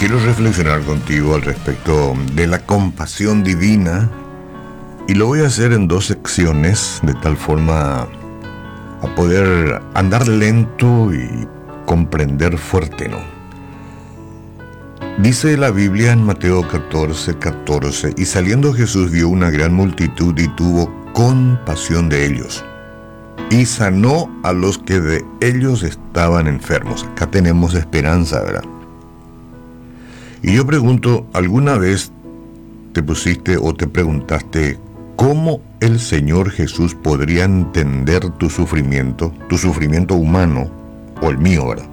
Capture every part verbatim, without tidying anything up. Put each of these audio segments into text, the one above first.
Quiero reflexionar contigo al respecto de la compasión divina y lo voy a hacer en dos secciones de tal forma a poder andar lento y comprender fuerte, ¿no? Dice la Biblia en Mateo catorce, catorce, y saliendo Jesús vio una gran multitud y tuvo compasión de ellos, y sanó a los que de ellos estaban enfermos. Acá tenemos esperanza, ¿verdad? Y yo pregunto, ¿alguna vez te pusiste o te preguntaste cómo el Señor Jesús podría entender tu sufrimiento, tu sufrimiento humano o el mío, ¿verdad?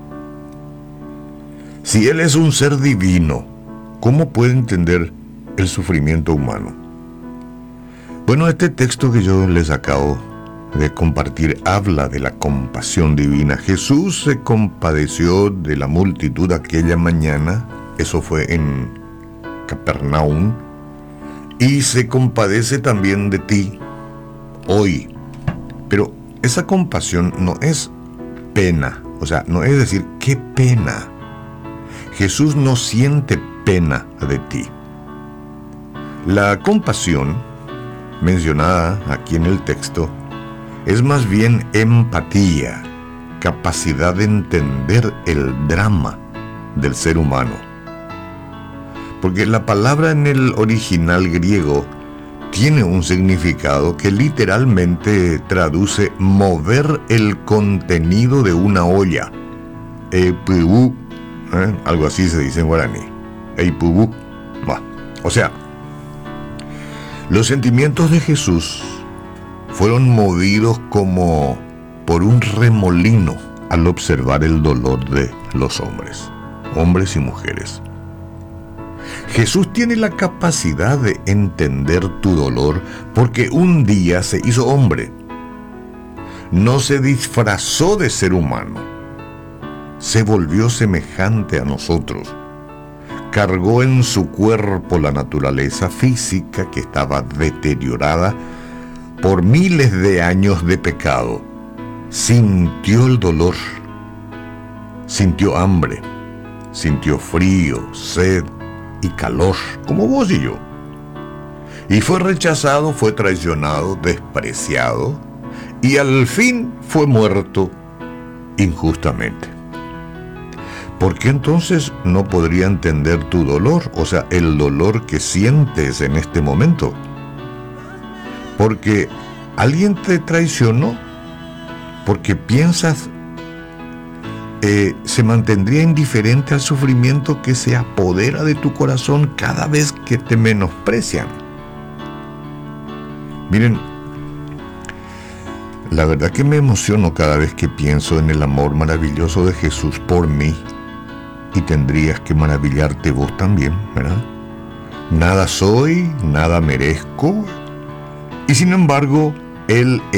Si Él es un ser divino, ¿cómo puede entender el sufrimiento humano? Bueno, este texto que yo les acabo de compartir habla de la compasión divina. Jesús se compadeció de la multitud aquella mañana. Eso fue en Capernaum. Y se compadece también de ti hoy. Pero esa compasión no es pena. O sea, no es decir, qué pena. Jesús no siente pena de ti. La compasión, mencionada aquí en el texto, es más bien empatía, capacidad de entender el drama del ser humano. Porque la palabra en el original griego tiene un significado que literalmente traduce mover el contenido de una olla. Eipubu, ¿eh? Algo así se dice en guaraní. Eipubu. O sea, los sentimientos de Jesús fueron movidos como por un remolino al observar el dolor de los hombres, hombres y mujeres. Jesús tiene la capacidad de entender tu dolor porque un día se hizo hombre. No se disfrazó de ser humano. Se volvió semejante a nosotros. Cargó en su cuerpo la naturaleza física que estaba deteriorada por miles de años de pecado. Sintió el dolor. Sintió hambre. Sintió frío, sed y calor, como vos y yo. Y fue rechazado, fue traicionado, despreciado, y al fin fue muerto injustamente. ¿Por qué entonces no podría entender tu dolor? O sea, el dolor que sientes en este momento. Porque alguien te traicionó, porque piensas Eh, se mantendría indiferente al sufrimiento que se apodera de tu corazón cada vez que te menosprecian. Miren, la verdad que me emociono cada vez que pienso en el amor maravilloso de Jesús por mí, y tendrías que maravillarte vos también, ¿verdad? Nada soy, nada merezco, y sin embargo, Él